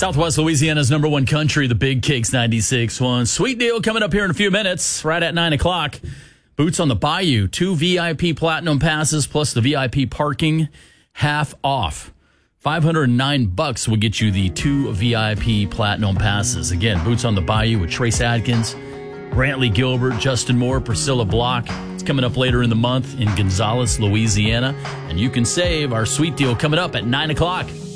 Southwest Louisiana's number one country, the Big Cakes 96.1. Sweet deal coming up here in a few minutes, right at 9 o'clock. Boots on the Bayou, 2 VIP Platinum passes plus the VIP parking, half off. $509 will get you the 2 VIP Platinum passes. Again, Boots on the Bayou with Trace Adkins, Brantley Gilbert, Justin Moore, Priscilla Block. It's coming up later in the month in Gonzales, Louisiana. And you can save our sweet deal coming up at 9 o'clock.